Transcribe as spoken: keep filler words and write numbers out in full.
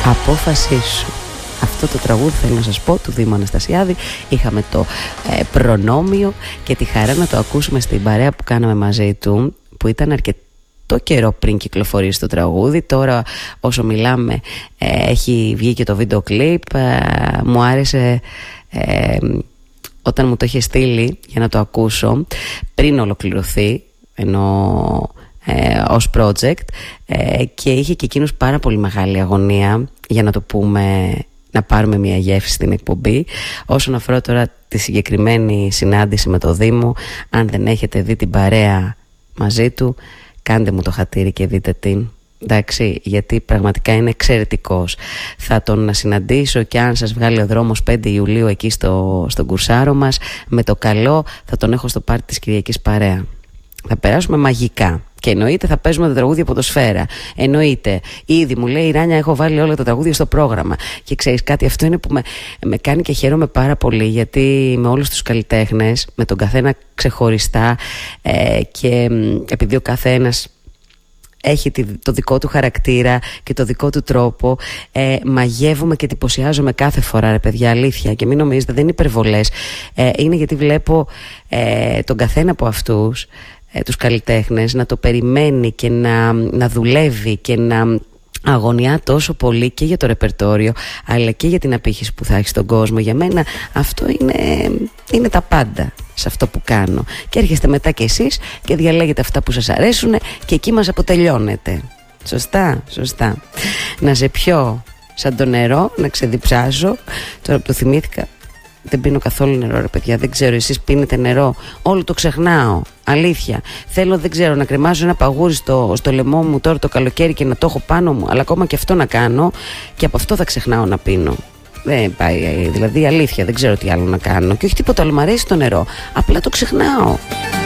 Απόφασή σου. Αυτό το τραγούδι, θέλω να σας πω, του Δήμου Αναστασιάδη. Είχαμε το ε, προνόμιο και τη χαρά να το ακούσουμε στην παρέα που κάναμε μαζί του, που ήταν αρκετό καιρό πριν κυκλοφορήσει το τραγούδι. Τώρα όσο μιλάμε ε, έχει βγει και το βίντεο κλιπ. ε, Μου άρεσε ε, όταν μου το είχε στείλει για να το ακούσω πριν ολοκληρωθεί, ενώ ε, ως project, ε, και είχε και εκείνος πάρα πολύ μεγάλη αγωνία για να το πούμε, να πάρουμε μια γεύση στην εκπομπή. Όσον αφορά τώρα τη συγκεκριμένη συνάντηση με το Δήμο, αν δεν έχετε δει την παρέα μαζί του, κάντε μου το χατήρι και δείτε την. Εντάξει, γιατί πραγματικά είναι εξαιρετικός. Θα τον συναντήσω και αν σας βγάλει ο δρόμος πέντε Ιουλίου εκεί στο, στον κουρσάρο μας, με το καλό θα τον έχω στο πάρτι της Κυριακής παρέα. Θα περάσουμε μαγικά. Και εννοείται θα παίζουμε τα τραγούδια ποδοσφαίρα. Εννοείται. Ήδη μου λέει η Ράνια, έχω βάλει όλα τα τραγούδια στο πρόγραμμα. Και ξέρεις κάτι, αυτό είναι που με, με κάνει και χαίρομαι πάρα πολύ. Γιατί με όλους τους καλλιτέχνες, με τον καθένα ξεχωριστά, ε, και επειδή ο καθένας έχει το δικό του χαρακτήρα και το δικό του τρόπο, ε, μαγεύομαι και εντυπωσιάζομαι κάθε φορά, ρε παιδιά, αλήθεια. Και μην νομίζετε, δεν είναι υπερβολές. ε, Είναι γιατί βλέπω ε, τον καθένα από αυτούς, ε, τους καλλιτέχνες, να το περιμένει και να, να δουλεύει και να αγωνιά τόσο πολύ και για το ρεπερτόριο, αλλά και για την απήχηση που θα έχει στον κόσμο. Για μένα αυτό είναι, είναι τα πάντα σε αυτό που κάνω. Και έρχεστε μετά κι εσείς και διαλέγετε αυτά που σας αρέσουν και εκεί μας αποτελειώνετε. Σωστά, σωστά. Να σε πιω σαν το νερό, να ξεδιψάζω. Τώρα που το θυμήθηκα, δεν πίνω καθόλου νερό, ρε παιδιά. Δεν ξέρω, εσείς πίνετε νερό? Όλο το ξεχνάω. Αλήθεια. Θέλω, δεν ξέρω, να κρεμάζω ένα παγούρι στο, στο λαιμό μου τώρα το καλοκαίρι και να το έχω πάνω μου. Αλλά ακόμα και αυτό να κάνω, και από αυτό θα ξεχνάω να πίνω. Δεν πάει, δηλαδή, αλήθεια. Δεν ξέρω τι άλλο να κάνω. Και όχι τίποτα άλλο, μου αρέσει το νερό. Απλά το ξεχνάω.